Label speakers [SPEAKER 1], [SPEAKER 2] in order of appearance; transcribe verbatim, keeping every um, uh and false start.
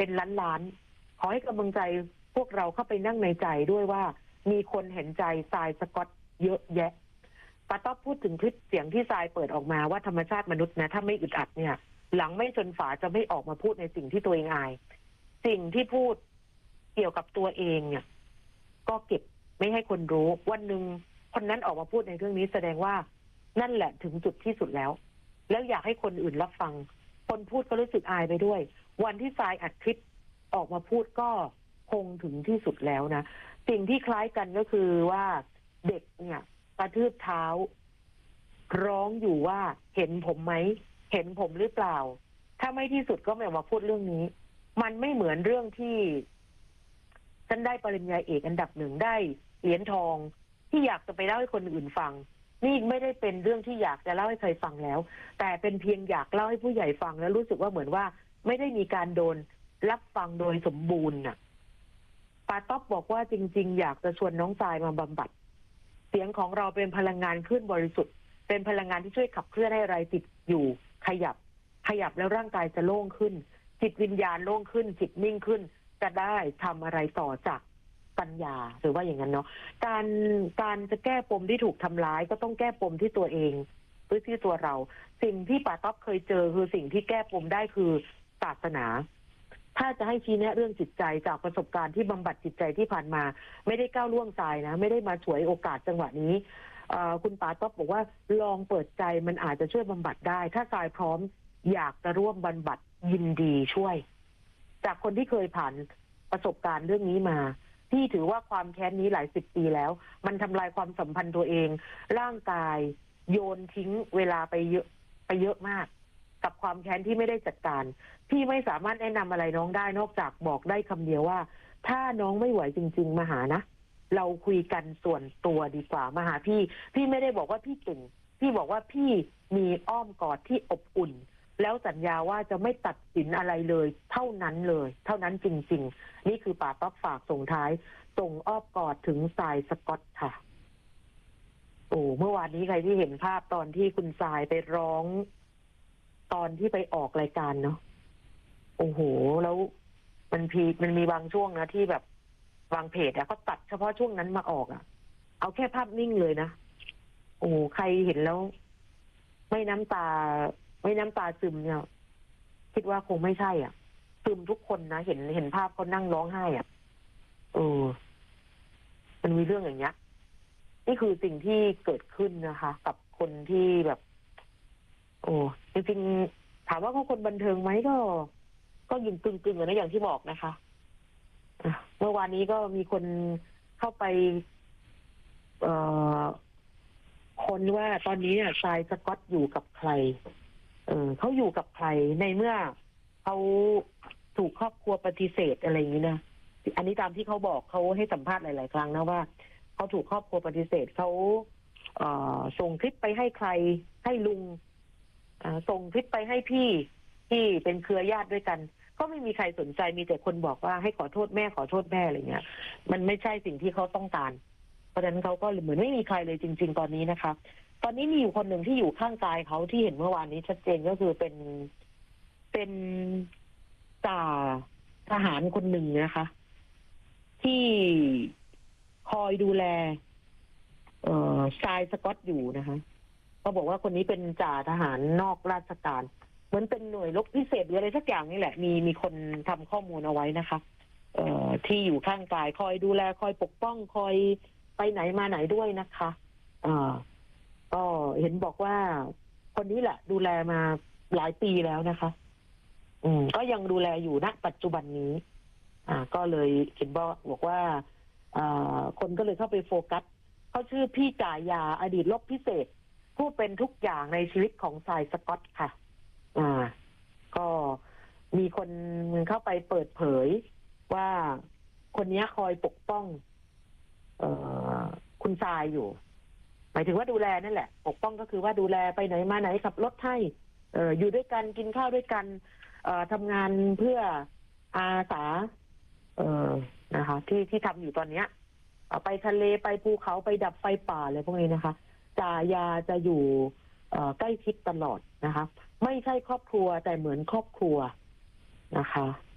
[SPEAKER 1] เป็นล้านๆขอให้กำลังใจพวกเราเข้าไปนั่งในใจด้วยว่ามีคนเห็นใจทรายสก็อตเยอะแยะป้าต๊อบพูดถึงคลิปเสียงที่ทรายเปิดออกมาว่าธรรมชาติมนุษย์นะถ้าไม่อึดอัดเนี่ยหลังไม่ชนฝาจะไม่ออกมาพูดในสิ่งที่ตัวเองอายสิ่งที่พูดเกี่ยวกับตัวเองเนี่ยก็เก็บไม่ให้คนรู้วันหนึ่งคนนั้นออกมาพูดในเรื่องนี้แสดงว่านั่นแหละถึงจุดที่สุดแล้วแล้วอยากให้คนอื่นรับฟังคนพูดก็รู้สึกอายไปด้วยวันที่ทรายอัดคลิปออกมาพูดก็คงถึงที่สุดแล้วนะสิ่งที่คล้ายกันก็คือว่าเด็กเนี่ยกระทืบเท้าร้องอยู่ว่าเห็นผมไหมเห็นผมหรือเปล่าถ้าไม่ที่สุดก็ไม่ออกมาพูดเรื่องนี้มันไม่เหมือนเรื่องที่ฉันได้ปริญญาเอกอันดับหนึ่งได้เหรียญทองที่อยากจะไปเล่าให้คนอื่นฟังนี่ไม่ได้เป็นเรื่องที่อยากจะเล่าให้ใครฟังแล้วแต่เป็นเพียงอยากเล่าให้ผู้ใหญ่ฟังแล้วรู้สึกว่าเหมือนว่าไม่ได้มีการโดนรับฟังโดยสมบูรณ์น่ะป้าต๊อบบอกว่าจริงๆอยากจะชวนน้องทรายมาบำบัดเสียงของเราเป็นพลังงานคลื่นบริสุทธิ์เป็นพลังงานที่ช่วยขับเคลื่อนให้อะไรติดอยู่ขยับขยับแล้วร่างกายจะโล่งขึ้นจิตวิญญาณโล่งขึ้นจิตนิ่งขึ้นจะได้ทำอะไรต่อจากปัญญาหรือว่าอย่างนั้นเนาะการการจะแก้ปมที่ถูกทำร้ายก็ต้องแก้ปมที่ตัวเองหรือที่ตัวเราสิ่งที่ป้าต๊อบเคยเจอคือสิ่งที่แก้ปมได้คือศาสนาถ้าจะให้ชี้แนะเรื่องจิตใจจากประสบการณ์ที่บำบัดจิตใจที่ผ่านมาไม่ได้ก้าวล่วงทรายนะไม่ได้มาฉวยโอกาสจังหวะนี้คุณป้าต๊อบบอกว่าลองเปิดใจมันอาจจะช่วยบำบัดได้ถ้าทรายพร้อมอยากจะร่วมบำบัดยินดีช่วยจากคนที่เคยผ่านประสบการณ์เรื่องนี้มาที่ถือว่าความแค้นนี้หลายสิบปีแล้วมันทำลายความสัมพันธ์ตัวเองร่างกายโยนทิ้งเวลาไปเยอะไปเยอะมากกับความแค้นที่ไม่ได้จัดการพี่ไม่สามารถแนะนำอะไรน้องได้นอกจากบอกได้คำเดียวว่าถ้าน้องไม่ไหวจริงๆมาหานะเราคุยกันส่วนตัวดีกว่ามาหาพี่พี่ไม่ได้บอกว่าพี่เก่งพี่บอกว่าพี่มีอ้อมกอดที่อบอุ่นแล้วสัญญาว่าจะไม่ตัดสินอะไรเลยเท่านั้นเลยเท่านั้นจริงๆนี่คือป้าต๊อบฝากส่งท้ายส่งอ้อมกอดถึงทรายสก็อตค่ะโอ้เมื่อวานนี้ใครที่เห็นภาพตอนที่คุณทรายไปร้องตอนที่ไปออกรายการเนาะโอ้โหแล้วมันพีมันมีบางช่วงนะที่แบบบางเพจอะก็ตัดเฉพาะช่วงนั้นมาออกอะเอาแค่ภาพนิ่งเลยนะโอ้ใครเห็นแล้วไม่น้ำตาไม่น้ำตาซึมเนี่ยคิดว่าคงไม่ใช่อ่ะซึมทุกคนนะเห็นเห็นภาพเขานั่งร้องไห้อ่ะเออมันมีเรื่องอย่างเงี้ยนี่คือสิ่งที่เกิดขึ้นนะคะกับคนที่แบบโอ้จริงๆถามว่าเขาคนบันเทิงไหมก็ก็ยิงกึ่งๆนะอย่างที่บอกนะคะเมื่อวานนี้ก็มีคนเข้าไปเอ่อคนว่าตอนนี้เนี่ยทรายสก็อตอยู่กับใครเออเขาอยู่กับใครในเมื่อเขาถูกครอบครัวปฏิเสธอะไรอย่างนี้นะอันนี้ตามที่เขาบอกเขาให้สัมภาษณ์หลายๆครั้งนะว่าเขาถูกครอบครัวปฏิเสธเขาเอ่อส่งคลิปไปให้ใครให้ลุงส่งคลิปไปให้พี่ที่เป็นเครือญาติด้วยกันก็ไม่มีใครสนใจมีแต่คนบอกว่าให้ขอโทษแม่ขอโทษแม่อะไรเงี้ยมันไม่ใช่สิ่งที่เขาต้องการเพราะฉะนั้นเขาก็เหมือนไม่มีใครเลยจริงๆตอนนี้นะคะตอนนี้มีอยู่คนหนึ่งที่อยู่ข้างกายเขาที่เห็นเมื่อวานนี้ชัดเจนก็คือเป็นเป็นจ่าทหารคนหนึ่งนะคะที่คอยดูแลเอ่อทรายสก็อตอยู่นะคะเขาบอกว่าคนนี้เป็นจ่าทหารนอกราชการเหมือนเป็นหน่วยรบพิเศษหรืออะไรสักอย่างนี่แหละมีมีคนทำข้อมูลเอาไว้นะคะเอ่อที่อยู่ข้างกายคอยดูแลคอยปกป้องคอยไปไหนมาไหนด้วยนะคะอ่าก็เห็นบอกว่าคนนี้แหละดูแลมาหลายปีแล้วนะคะอืมก็ยังดูแลอยู่ณปัจจุบันนี้อ่าก็เลยเห็นบอกบอกว่าอ่าคนก็เลยเข้าไปโฟกัสเขาชื่อพี่จ่ายาอดีตรบพิเศษผู้เป็นทุกอย่างในชีวิตของทรายสก็อตค่ะอ่าก็มีคนเข้าไปเปิดเผยว่าคนนี้คอยปกป้องเอ่อคุณทรายอยู่หมายถึงว่าดูแลนั่นแหละปกป้องก็คือว่าดูแลไปไหนมาไหนขับรถให้เอ่ออยู่ด้วยกันกินข้าวด้วยกันเอ่อทำงานเพื่ออาสาเอ่อนะคะที่ที่ทำอยู่ตอนเนี้ยไปทะเลไปภูเขาไปดับไฟป่าอะไรพวกนี้นะคะจ่ายาจะอยู่เอ่อใกล้ชิดตลอดนะคะไม่ใช่ครอบครัวแต่เหมือนครอบครัวนะคะ